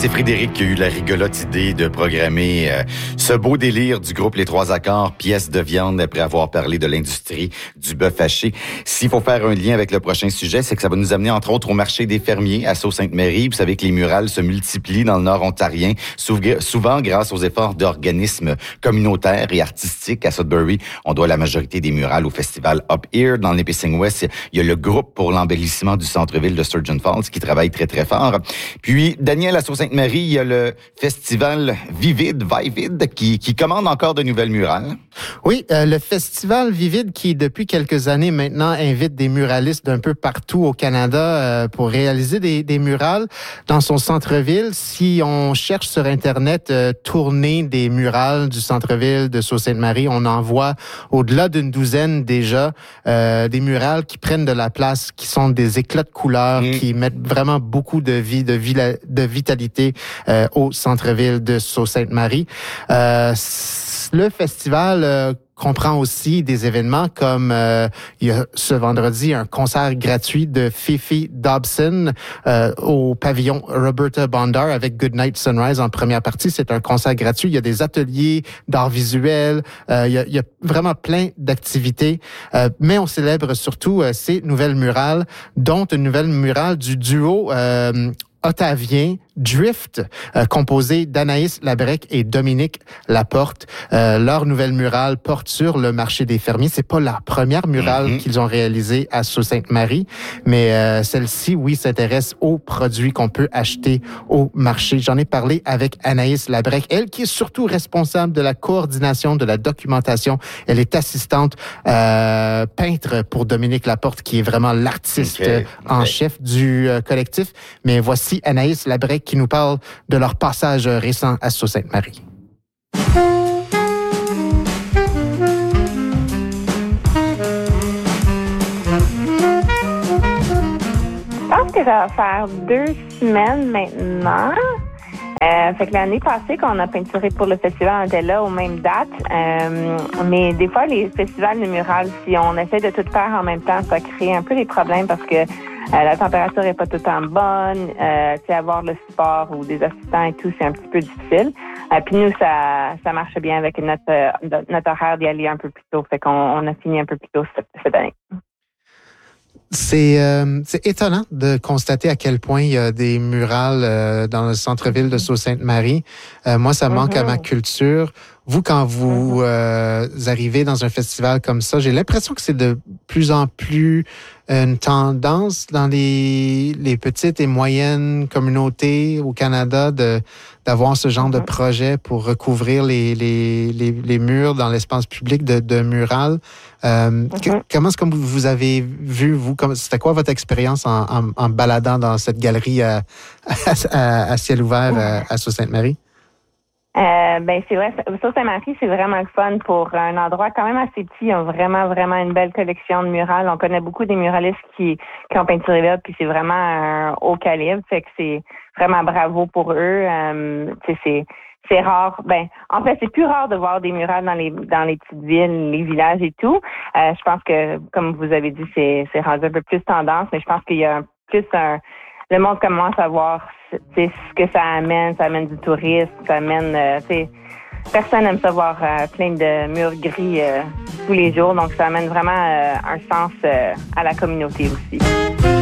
C'est Frédéric qui a eu la rigolote idée de programmer ce beau délire du groupe Les Trois Accords, pièce de viande, après avoir parlé de l'industrie du bœuf haché. S'il faut faire un lien avec le prochain sujet, c'est que ça va nous amener entre autres au marché des fermiers à Sault-Sainte-Marie. Vous savez que les murales se multiplient dans le nord ontarien, souvent grâce aux efforts d'organismes communautaires et artistiques. À Sudbury, on doit la majorité des murales au festival Up Here. Dans le Nipissing West, il y a le groupe pour l'embellissement du centre-ville de Sturgeon Falls qui travaille très, très fort. Puis, Daniel, à Sault-Sainte-Marie, il y a le festival Vivide qui commande encore de nouvelles murales. Oui, le festival Vivide qui, depuis quelques années maintenant, invite des muralistes d'un peu partout au Canada pour réaliser des murales dans son centre-ville. Si on cherche sur Internet tourner des murales du centre-ville de Sault-Sainte-Marie, on en voit au-delà d'une douzaine déjà, des murales qui prennent de la place, qui sont des éclats de couleurs, qui mettent vraiment beaucoup de vie, de vitalité au centre-ville de Sault-Sainte-Marie. Le festival comprend aussi des événements comme il y a ce vendredi un concert gratuit de Fifi Dobson au pavillon Roberta Bondar avec Goodnight Sunrise en première partie. C'est un concert gratuit. Il y a des ateliers d'art visuel. Il y a vraiment plein d'activités. Mais on célèbre surtout ces nouvelles murales, dont une nouvelle murale du duo ottavien Drift, composé d'Anaïs Labrec et Dominique Laporte. Leur nouvelle murale porte sur le marché des fermiers. C'est pas la première murale qu'ils ont réalisée à Sault-Sainte-Marie, mais celle-ci, oui, s'intéresse aux produits qu'on peut acheter au marché. J'en ai parlé avec Anaïs Labrec, elle qui est surtout responsable de la coordination, de la documentation. Elle est assistante peintre pour Dominique Laporte, qui est vraiment l'artiste en chef du collectif. Mais voici Anaïs Labrec qui nous parle de leur passage récent à Sault-Sainte-Marie. Je pense que ça va faire 2 semaines maintenant. Fait que l'année passée, quand on a peinturé pour le festival, on était là aux mêmes dates. Mais des fois, les festivals de murales, si on essaie de tout faire en même temps, ça crée un peu des problèmes parce que la température est pas tout le temps bonne. Avoir le support ou des assistants et tout, c'est un petit peu difficile. Puis nous, ça marche bien avec notre horaire d'y aller un peu plus tôt. Fait qu'on a fini un peu plus tôt cette année. C'est étonnant de constater à quel point il y a des murales dans le centre-ville de Sault-Sainte-Marie. Moi, ça manque à ma culture. Vous, quand vous arrivez dans un festival comme ça, j'ai l'impression que c'est de plus en plus une tendance dans les petites et moyennes communautés au Canada d'avoir ce genre de projet pour recouvrir les murs dans l'espace public de murales. Comment est-ce que vous avez vu, vous, c'était quoi votre expérience en baladant dans cette galerie à ciel ouvert à Sault-Sainte-Marie? C'est vrai, Sault-Sainte-Marie, c'est vraiment le fun pour un endroit quand même assez petit. Ils ont vraiment, vraiment une belle collection de murales. On connaît beaucoup des muralistes qui ont peinturé là, puis c'est vraiment un haut calibre. Fait que c'est vraiment bravo pour eux. C'est rare. En fait, c'est plus rare de voir des murales dans les petites villes, les villages et tout. Je pense que, comme vous avez dit, c'est rendu un peu plus tendance, mais je pense qu'il y a le monde commence à voir ce que ça amène. Ça amène du tourisme, ça amène... personne n'aime ça voir plein de murs gris tous les jours. Donc, ça amène vraiment un sens à la communauté aussi.